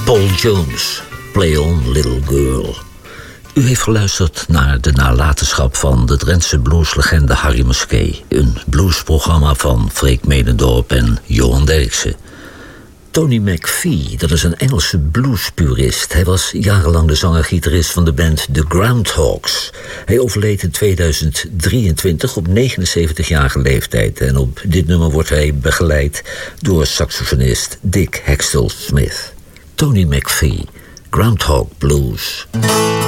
Paul Jones, Play On Little Girl. U heeft geluisterd naar de nalatenschap van de Drentse blueslegende Harry Musquet. Een bluesprogramma van Freek Medendorp en Johan Derksen. Tony McPhee, dat is een Engelse bluespurist. Hij was jarenlang de zanger-gitarist van de band The Groundhogs. Hij overleed in 2023 op 79-jarige leeftijd. En op dit nummer wordt hij begeleid door saxofonist Dick Hextall Smith. Tony McPhee, Groundhog Blues.